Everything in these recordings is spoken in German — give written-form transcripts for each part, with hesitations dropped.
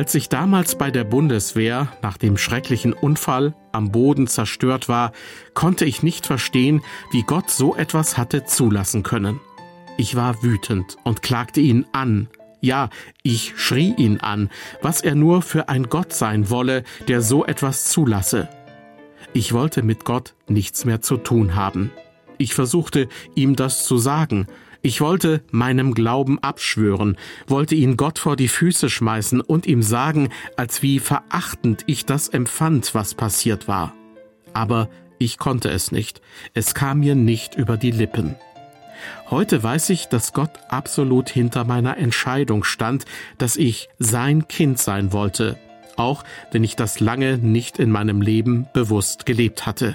Als ich damals bei der Bundeswehr nach dem schrecklichen Unfall am Boden zerstört war, konnte ich nicht verstehen, wie Gott so etwas hatte zulassen können. Ich war wütend und klagte ihn an. Ja, ich schrie ihn an, was er nur für ein Gott sein wolle, der so etwas zulasse. Ich wollte mit Gott nichts mehr zu tun haben. Ich versuchte, ihm das zu sagen. Ich wollte meinem Glauben abschwören, wollte ihn Gott vor die Füße schmeißen und ihm sagen, als wie verachtend ich das empfand, was passiert war. Aber ich konnte es nicht. Es kam mir nicht über die Lippen. Heute weiß ich, dass Gott absolut hinter meiner Entscheidung stand, dass ich sein Kind sein wollte, auch wenn ich das lange nicht in meinem Leben bewusst gelebt hatte.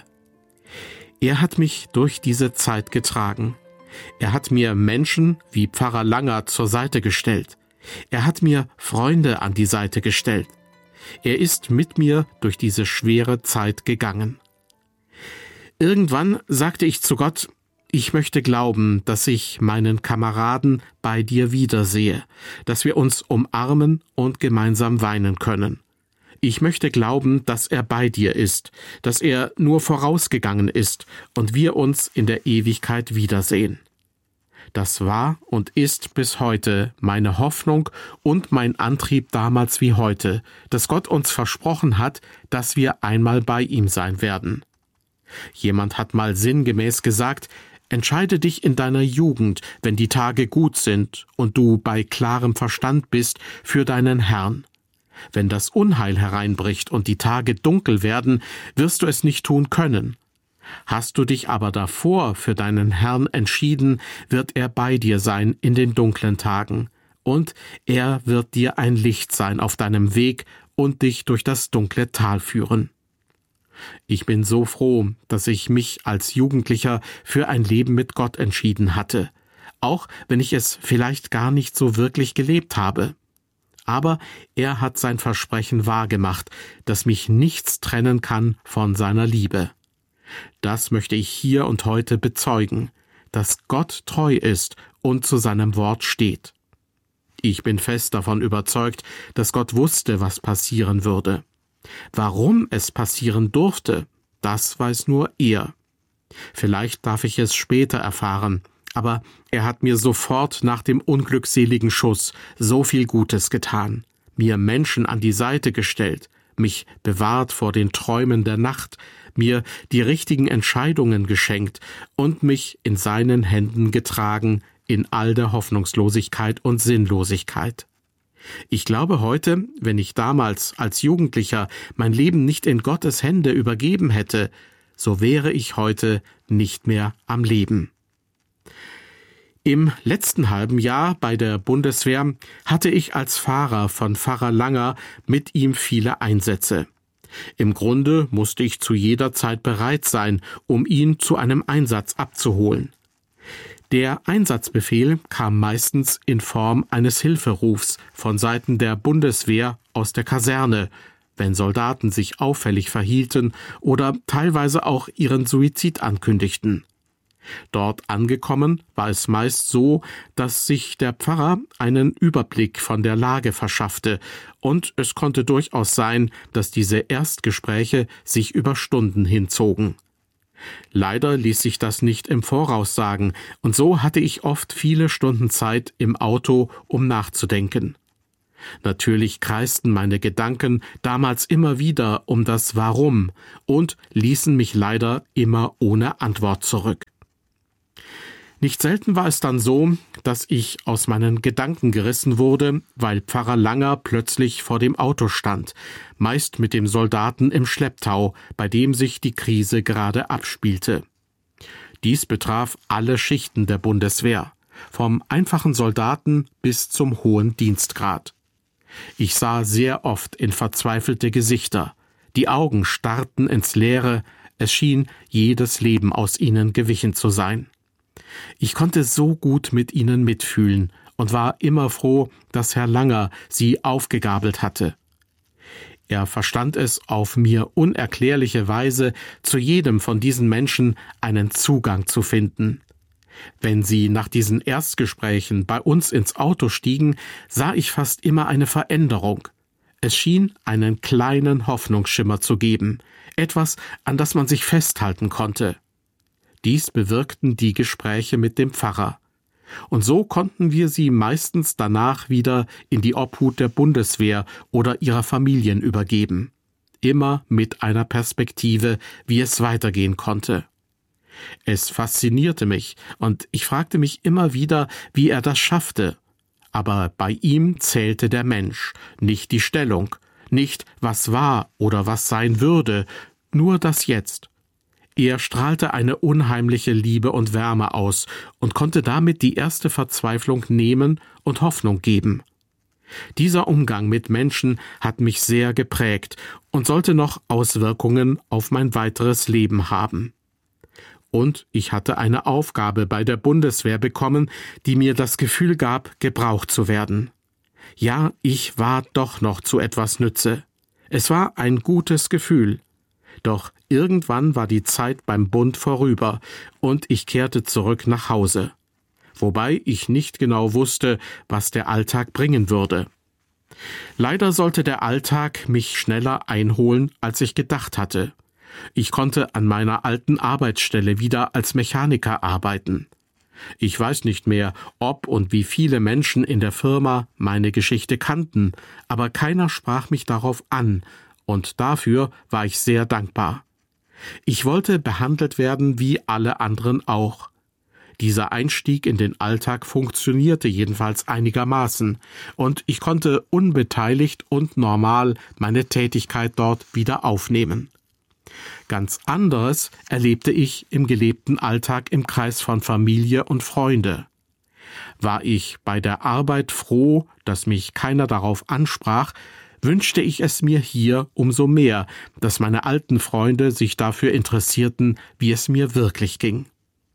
Er hat mich durch diese Zeit getragen. Er hat mir Menschen wie Pfarrer Langer zur Seite gestellt. Er hat mir Freunde an die Seite gestellt. Er ist mit mir durch diese schwere Zeit gegangen. Irgendwann sagte ich zu Gott, ich möchte glauben, dass ich meinen Kameraden bei dir wiedersehe, dass wir uns umarmen und gemeinsam weinen können. Ich möchte glauben, dass er bei dir ist, dass er nur vorausgegangen ist und wir uns in der Ewigkeit wiedersehen. Das war und ist bis heute meine Hoffnung und mein Antrieb damals wie heute, dass Gott uns versprochen hat, dass wir einmal bei ihm sein werden. Jemand hat mal sinngemäß gesagt, entscheide dich in deiner Jugend, wenn die Tage gut sind und du bei klarem Verstand bist, für deinen Herrn. Wenn das Unheil hereinbricht und die Tage dunkel werden, wirst du es nicht tun können. Hast du dich aber davor für deinen Herrn entschieden, wird er bei dir sein in den dunklen Tagen, und er wird dir ein Licht sein auf deinem Weg und dich durch das dunkle Tal führen. Ich bin so froh, dass ich mich als Jugendlicher für ein Leben mit Gott entschieden hatte, auch wenn ich es vielleicht gar nicht so wirklich gelebt habe. Aber er hat sein Versprechen wahrgemacht, dass mich nichts trennen kann von seiner Liebe. Das möchte ich hier und heute bezeugen, dass Gott treu ist und zu seinem Wort steht. Ich bin fest davon überzeugt, dass Gott wusste, was passieren würde. Warum es passieren durfte, das weiß nur er. Vielleicht darf ich es später erfahren, aber er hat mir sofort nach dem unglückseligen Schuss so viel Gutes getan, mir Menschen an die Seite gestellt, mich bewahrt vor den Träumen der Nacht, mir die richtigen Entscheidungen geschenkt und mich in seinen Händen getragen in all der Hoffnungslosigkeit und Sinnlosigkeit. Ich glaube heute, wenn ich damals als Jugendlicher mein Leben nicht in Gottes Hände übergeben hätte, so wäre ich heute nicht mehr am Leben. Im letzten halben Jahr bei der Bundeswehr hatte ich als Fahrer von Pfarrer Langer mit ihm viele Einsätze. Im Grunde musste ich zu jeder Zeit bereit sein, um ihn zu einem Einsatz abzuholen. Der Einsatzbefehl kam meistens in Form eines Hilferufs von Seiten der Bundeswehr aus der Kaserne, wenn Soldaten sich auffällig verhielten oder teilweise auch ihren Suizid ankündigten. Dort angekommen war es meist so, dass sich der Pfarrer einen Überblick von der Lage verschaffte, und es konnte durchaus sein, dass diese Erstgespräche sich über Stunden hinzogen. Leider ließ sich das nicht im Voraus sagen, und so hatte ich oft viele Stunden Zeit im Auto, um nachzudenken. Natürlich kreisten meine Gedanken damals immer wieder um das Warum und ließen mich leider immer ohne Antwort zurück. Nicht selten war es dann so, dass ich aus meinen Gedanken gerissen wurde, weil Pfarrer Langer plötzlich vor dem Auto stand, meist mit dem Soldaten im Schlepptau, bei dem sich die Krise gerade abspielte. Dies betraf alle Schichten der Bundeswehr, vom einfachen Soldaten bis zum hohen Dienstgrad. Ich sah sehr oft in verzweifelte Gesichter, die Augen starrten ins Leere, es schien jedes Leben aus ihnen gewichen zu sein. Ich konnte so gut mit ihnen mitfühlen und war immer froh, dass Herr Langer sie aufgegabelt hatte. Er verstand es auf mir unerklärliche Weise, zu jedem von diesen Menschen einen Zugang zu finden. Wenn sie nach diesen Erstgesprächen bei uns ins Auto stiegen, sah ich fast immer eine Veränderung. Es schien einen kleinen Hoffnungsschimmer zu geben, etwas, an das man sich festhalten konnte. Dies bewirkten die Gespräche mit dem Pfarrer. Und so konnten wir sie meistens danach wieder in die Obhut der Bundeswehr oder ihrer Familien übergeben. Immer mit einer Perspektive, wie es weitergehen konnte. Es faszinierte mich und ich fragte mich immer wieder, wie er das schaffte. Aber bei ihm zählte der Mensch, nicht die Stellung, nicht was war oder was sein würde, nur das Jetzt. Er strahlte eine unheimliche Liebe und Wärme aus und konnte damit die erste Verzweiflung nehmen und Hoffnung geben. Dieser Umgang mit Menschen hat mich sehr geprägt und sollte noch Auswirkungen auf mein weiteres Leben haben. Und ich hatte eine Aufgabe bei der Bundeswehr bekommen, die mir das Gefühl gab, gebraucht zu werden. Ja, ich war doch noch zu etwas Nütze. Es war ein gutes Gefühl. Doch irgendwann war die Zeit beim Bund vorüber und ich kehrte zurück nach Hause. Wobei ich nicht genau wusste, was der Alltag bringen würde. Leider sollte der Alltag mich schneller einholen, als ich gedacht hatte. Ich konnte an meiner alten Arbeitsstelle wieder als Mechaniker arbeiten. Ich weiß nicht mehr, ob und wie viele Menschen in der Firma meine Geschichte kannten, aber keiner sprach mich darauf an, und dafür war ich sehr dankbar. Ich wollte behandelt werden wie alle anderen auch. Dieser Einstieg in den Alltag funktionierte jedenfalls einigermaßen, und ich konnte unbeteiligt und normal meine Tätigkeit dort wieder aufnehmen. Ganz anderes erlebte ich im gelebten Alltag im Kreis von Familie und Freunde. War ich bei der Arbeit froh, dass mich keiner darauf ansprach, wünschte ich es mir hier umso mehr, dass meine alten Freunde sich dafür interessierten, wie es mir wirklich ging.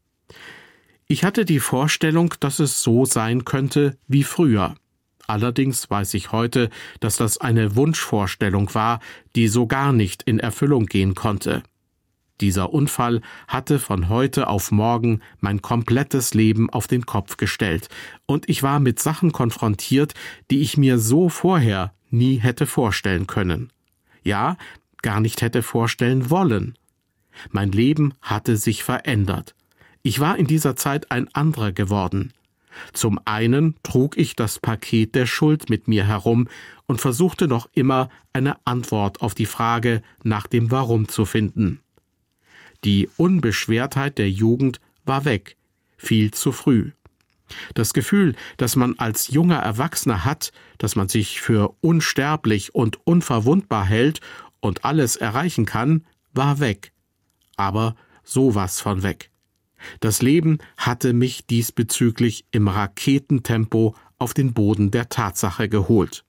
Ich hatte die Vorstellung, dass es so sein könnte wie früher. Allerdings weiß ich heute, dass das eine Wunschvorstellung war, die so gar nicht in Erfüllung gehen konnte. Dieser Unfall hatte von heute auf morgen mein komplettes Leben auf den Kopf gestellt, und ich war mit Sachen konfrontiert, die ich mir so vorher nie hätte vorstellen können. Ja, gar nicht hätte vorstellen wollen. Mein Leben hatte sich verändert. Ich war in dieser Zeit ein anderer geworden. Zum einen trug ich das Paket der Schuld mit mir herum und versuchte noch immer eine Antwort auf die Frage nach dem Warum zu finden. Die Unbeschwertheit der Jugend war weg, viel zu früh. Das Gefühl, das man als junger Erwachsener hat, dass man sich für unsterblich und unverwundbar hält und alles erreichen kann, war weg. Aber sowas von weg. Das Leben hatte mich diesbezüglich im Raketentempo auf den Boden der Tatsache geholt.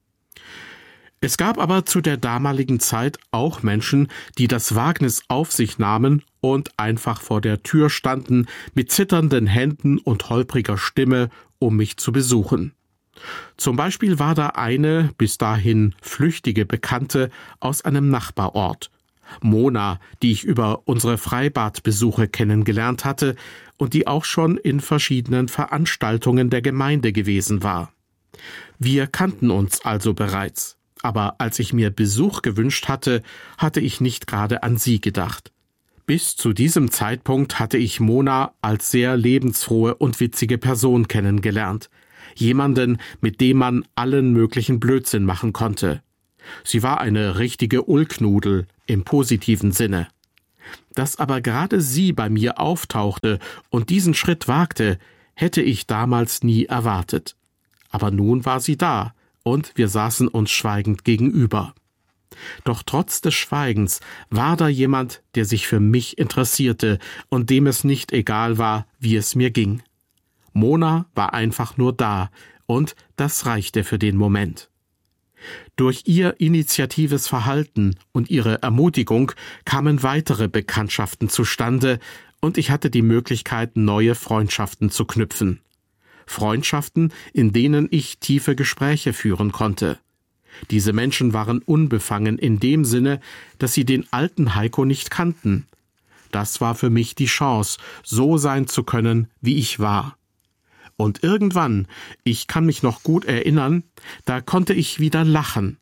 Es gab aber zu der damaligen Zeit auch Menschen, die das Wagnis auf sich nahmen und einfach vor der Tür standen, mit zitternden Händen und holpriger Stimme, um mich zu besuchen. Zum Beispiel war da eine bis dahin flüchtige Bekannte aus einem Nachbarort, Mona, die ich über unsere Freibadbesuche kennengelernt hatte und die auch schon in verschiedenen Veranstaltungen der Gemeinde gewesen war. Wir kannten uns also bereits, aber als ich mir Besuch gewünscht hatte, hatte ich nicht gerade an sie gedacht. Bis zu diesem Zeitpunkt hatte ich Mona als sehr lebensfrohe und witzige Person kennengelernt. Jemanden, mit dem man allen möglichen Blödsinn machen konnte. Sie war eine richtige Ulknudel im positiven Sinne. Dass aber gerade sie bei mir auftauchte und diesen Schritt wagte, hätte ich damals nie erwartet. Aber nun war sie da und wir saßen uns schweigend gegenüber. Doch trotz des Schweigens war da jemand, der sich für mich interessierte und dem es nicht egal war, wie es mir ging. Mona war einfach nur da und das reichte für den Moment. Durch ihr initiatives Verhalten und ihre Ermutigung kamen weitere Bekanntschaften zustande und ich hatte die Möglichkeit, neue Freundschaften zu knüpfen. Freundschaften, in denen ich tiefe Gespräche führen konnte. Diese Menschen waren unbefangen in dem Sinne, dass sie den alten Heiko nicht kannten. Das war für mich die Chance, so sein zu können, wie ich war. Und irgendwann, ich kann mich noch gut erinnern, da konnte ich wieder lachen.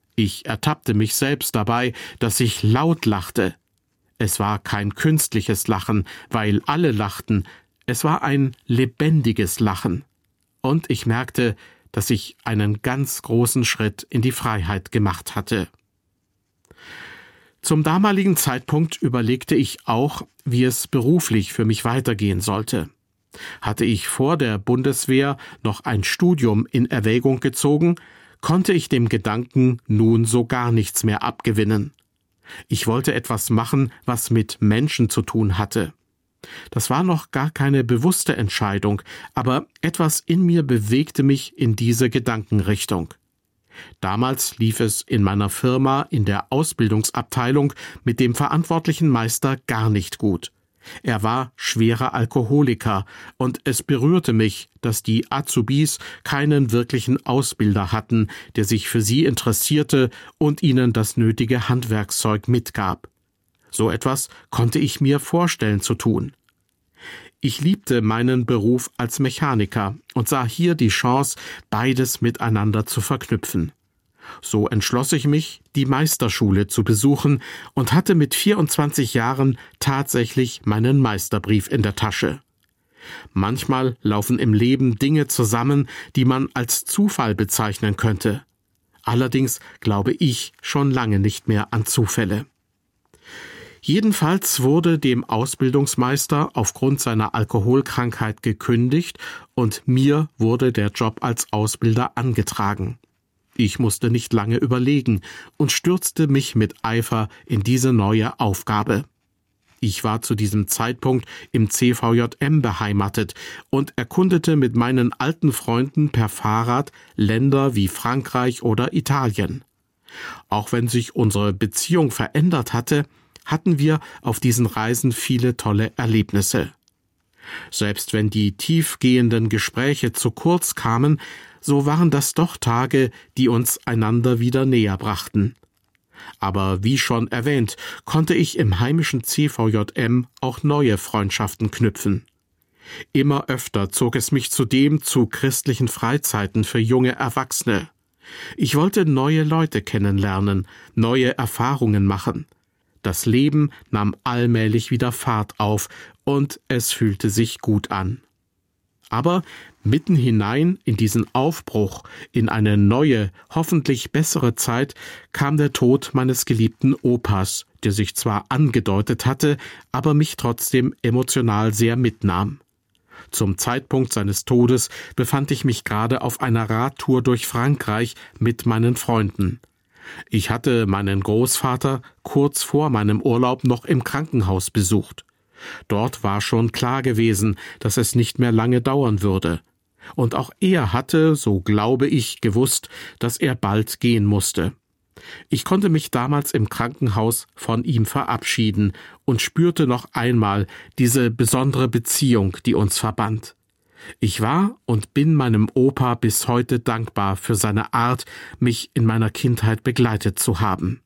Ich ertappte mich selbst dabei, dass ich laut lachte. Es war kein künstliches Lachen, weil alle lachten, es war ein lebendiges Lachen. Und ich merkte, dass ich einen ganz großen Schritt in die Freiheit gemacht hatte. Zum damaligen Zeitpunkt überlegte ich auch, wie es beruflich für mich weitergehen sollte. Hatte ich vor der Bundeswehr noch ein Studium in Erwägung gezogen, konnte ich dem Gedanken nun so gar nichts mehr abgewinnen. Ich wollte etwas machen, was mit Menschen zu tun hatte. Das war noch gar keine bewusste Entscheidung, aber etwas in mir bewegte mich in diese Gedankenrichtung. Damals lief es in meiner Firma in der Ausbildungsabteilung mit dem verantwortlichen Meister gar nicht gut. Er war schwerer Alkoholiker und es berührte mich, dass die Azubis keinen wirklichen Ausbilder hatten, der sich für sie interessierte und ihnen das nötige Handwerkszeug mitgab. So etwas konnte ich mir vorstellen zu tun. Ich liebte meinen Beruf als Mechaniker und sah hier die Chance, beides miteinander zu verknüpfen. So entschloss ich mich, die Meisterschule zu besuchen und hatte mit 24 Jahren tatsächlich meinen Meisterbrief in der Tasche. Manchmal laufen im Leben Dinge zusammen, die man als Zufall bezeichnen könnte. Allerdings glaube ich schon lange nicht mehr an Zufälle. Jedenfalls wurde dem Ausbildungsmeister aufgrund seiner Alkoholkrankheit gekündigt und mir wurde der Job als Ausbilder angetragen. Ich musste nicht lange überlegen und stürzte mich mit Eifer in diese neue Aufgabe. Ich war zu diesem Zeitpunkt im CVJM beheimatet und erkundete mit meinen alten Freunden per Fahrrad Länder wie Frankreich oder Italien. Auch wenn sich unsere Beziehung verändert hatte, hatten wir auf diesen Reisen viele tolle Erlebnisse. Selbst wenn die tiefgehenden Gespräche zu kurz kamen, so waren das doch Tage, die uns einander wieder näher brachten. Aber wie schon erwähnt, konnte ich im heimischen CVJM auch neue Freundschaften knüpfen. Immer öfter zog es mich zudem zu christlichen Freizeiten für junge Erwachsene. Ich wollte neue Leute kennenlernen, neue Erfahrungen machen. Das Leben nahm allmählich wieder Fahrt auf und es fühlte sich gut an. Aber mitten hinein in diesen Aufbruch, in eine neue, hoffentlich bessere Zeit, kam der Tod meines geliebten Opas, der sich zwar angedeutet hatte, aber mich trotzdem emotional sehr mitnahm. Zum Zeitpunkt seines Todes befand ich mich gerade auf einer Radtour durch Frankreich mit meinen Freunden. Ich hatte meinen Großvater kurz vor meinem Urlaub noch im Krankenhaus besucht. Dort war schon klar gewesen, dass es nicht mehr lange dauern würde. Und auch er hatte, so glaube ich, gewusst, dass er bald gehen musste. Ich konnte mich damals im Krankenhaus von ihm verabschieden und spürte noch einmal diese besondere Beziehung, die uns verband. Ich war und bin meinem Opa bis heute dankbar für seine Art, mich in meiner Kindheit begleitet zu haben.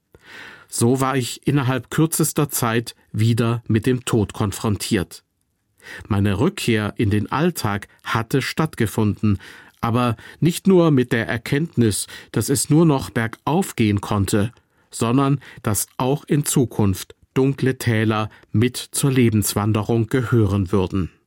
So war ich innerhalb kürzester Zeit wieder mit dem Tod konfrontiert. Meine Rückkehr in den Alltag hatte stattgefunden, aber nicht nur mit der Erkenntnis, dass es nur noch bergauf gehen konnte, sondern dass auch in Zukunft dunkle Täler mit zur Lebenswanderung gehören würden.